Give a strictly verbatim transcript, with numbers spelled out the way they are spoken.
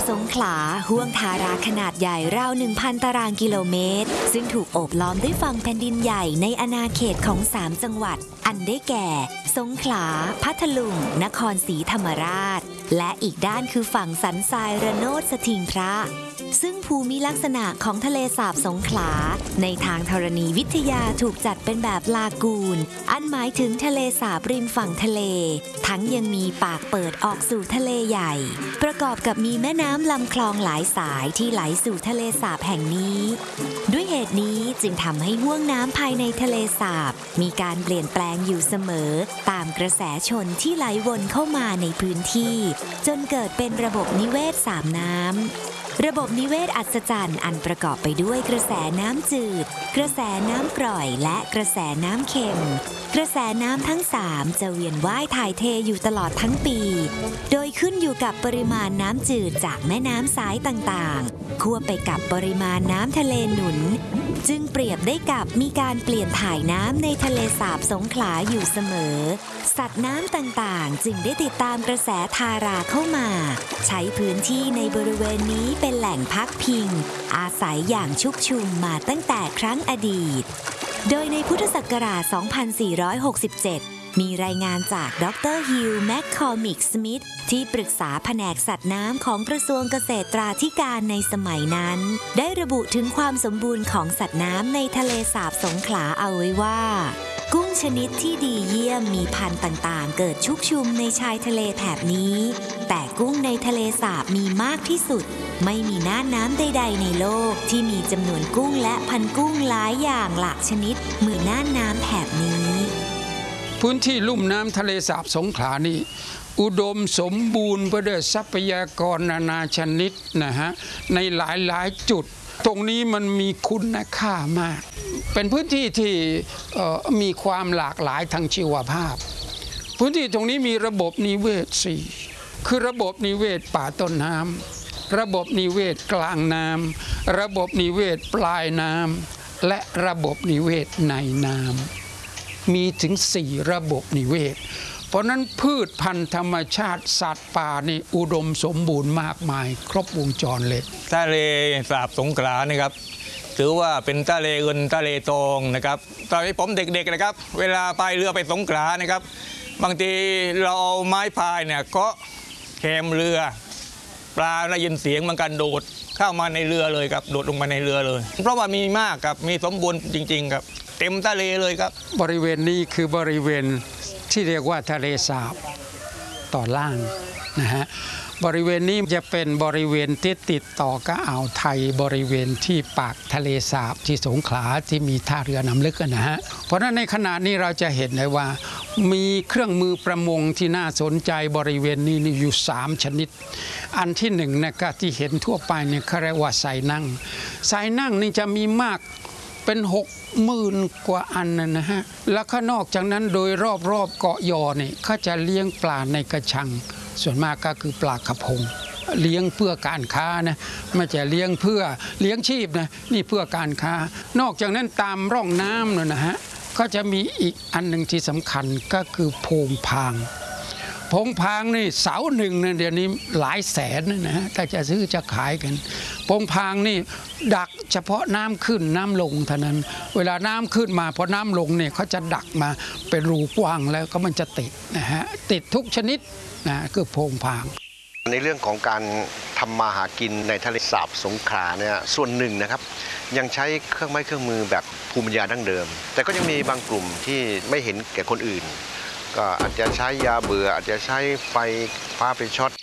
สงขลาห้วงทาราขนาดใหญ่ราว หนึ่งพัน ตารางกิโลเมตรซึ่งถูกโอบล้อมด้วยฝั่งแผ่นดินใหญ่ในอาณาเขตของสามจังหวัดอันได้แก่สงขลาพัทลุงนครศรีธรรมราชและอีกด้านคือฝั่งสันทรายระโนดสถิงพระซึ่งภูมิลักษณะของทะเลสาบสงขลาในทางธรณีวิทยาถูกจัดเป็นแบบลากูนอันหมายถึงทะเลสาบริมฝั่งทะเลทั้งยังมีปากเปิดออกสู่ทะเลใหญ่ประกอบกับมีแม่น้ำลำคลองหลายสายที่ไหลสู่ทะเลสาบแห่งนี้ด้วยเหตุนี้จึงทำให้ห้วงน้ำภายในทะเลสาบมีการเปลี่ยนแปลงอยู่เสมอตามกระแสชนที่ไหลวนเข้ามาในพื้นที่จนเกิดเป็นระบบนิเวศสามน้ำระบบนิเวศอัศจรรย์อันประกอบไปด้วยกระแสน้ำจืดกระแสน้ำกร่อยและกระแสน้ำเค็มกระแสน้ำทั้งสามจะเวียนว่ายถ่ายเทอยู่ตลอดทั้งปีโดยขึ้นอยู่กับปริมาณน้ำจืดจากแม่น้ำสายต่างๆควบไปกับปริมาณน้ำทะเลหนุนจึงเปรียบได้กับมีการเปลี่ยนถ่ายน้ำในทะเลสาบสงขลาอยู่เสมอสัตว์น้ำต่างๆจึงได้ติดตามกระแสทาราเข้ามาใช้พื้นที่ในบริเวณนี้เป็นแหล่งพักพิงอาศัยอย่างชุกชุมมาตั้งแต่ครั้งอดีตโดยในพุทธศักราช สองพันสี่ร้อยหกสิบเจ็ด มีรายงานจากดรฮิลแมคคอมิกสมิธที่ปรึกษาแผนกสัตว์น้ำของกระทรวงเกษตราธิการในสมัยนั้นได้ระบุถึงความสมบูรณ์ของสัตว์น้ำในทะเลสาบสงขลาเอาไว้ว่ากุ้งชนิดที่ดีเยี่ยมมีพันธุ์ต่างๆเกิดชุกชุมในชายทะเลแถบนี้แต่กุ้งในทะเลสาบมีมากที่สุดไม่มีน่านน้ำใดๆในโลกที่มีจำนวนกุ้งและพันธุ์กุ้งหลายอย่างหลากชนิดเหมือนน่านน้ำแถบนี้พื้นที่ลุ่มน้ำทะเลสาบสงขลานี่อุดมสมบูรณ์ไปด้วยทรัพยากรนานาชนิดนะฮะในหลายๆจุดตรงนี้มันมีคุณค่ามากเป็นพื้นที่ที่มีความหลากหลายทางชีวภาพพื้นที่ตรงนี้มีระบบนิเวศสี่คือระบบนิเวศป่าต้นน้ำระบบนิเวศกลางน้ำระบบนิเวศปลายน้ำและระบบนิเวศในน้ำมีถึงสี่ระบบนิเวศเพราะนั้นพืชพันธุ์ธรรมชาติสัตว์ป่านี่อุดมสมบูรณ์มากมายครบวงจรเลยทะเลสาบสงขลานะครับถือว่าเป็นทะเลเงินทะเลทองนะครับตอนที่ผมเด็กๆนะครับเวลาพายเรือไปสงขลานะครับบางทีเราเอาไม้พายเนี่ยเกาะแคมเรือปลาได้ยินเสียงมันกันโดดเข้ามาในเรือเลยครับโดดลงมาในเรือเลยเพราะว่ามีมากครับมีสมบูรณ์จริงๆครับเต็มทะเลเลยครับบริเวณนี้คือบริเวณที่เรียกว่าทะเลสาบต่อล่างนะฮะบริเวณนี้จะเป็นบริเวณที่ติดต่อกับอ่าวไทยบริเวณที่ปากทะเลสาบที่สงขลาที่มีท่าเรือน้ำลึกนะฮะเพราะฉะนั้นในขณะนี้เราจะเห็นได้ว่ามีเครื่องมือประมงที่น่าสนใจบริเวณนี้อยู่สามชนิดอันที่หนึ่งนะครับที่เห็นทั่วไปเนี่ยเขาเรียกว่าไซนั่งไซนั่งนี่จะมีมากเป็นหกหมื่นกว่าอันนะฮะแล้วก็นอกจากนั้นโดยรอบๆเกาะยอเนี่ยเขาจะเลี้ยงปลาในกระชังส่วนมากก็คือปลากระพงเลี้ยงเพื่อการค้านะไม่ใช่เลี้ยงเพื่อเลี้ยงชีพนะนี่เพื่อการค้านอกจากนั้นตามร่องน้ำนะฮะก็จะมีอีกอันหนึ่งที่สำคัญก็คือโพงพางโพงพางนี่เสาหนึ่งเนี่ยเดี๋ยวนี้หลายแสนนะฮะถ้าจะซื้อจะขายกันโพงพางนี่ดักเฉพาะน้ำขึ้นน้ำลงเท่านั้นเวลาน้ำขึ้นมาพอน้ำลงเนี่ยเขาจะดักมาเป็นรูกว้างแล้วก็มันจะติดนะฮะติดทุกชนิดนะคือโพงพางในเรื่องของการทำมาหากินในทะเลสาบสงขลาเนี่ยส่วนหนึ่งนะครับยังใช้เครื่องไม้เครื่องมือแบบภูมิปัญญาดั้งเดิมแต่ก็ยังมีบางกลุ่มที่ไม่เห็นแก่คนอื่นก็อาจจะใช้ยาเบื่ออาจจะใช้ไฟฟ้าไปช็อต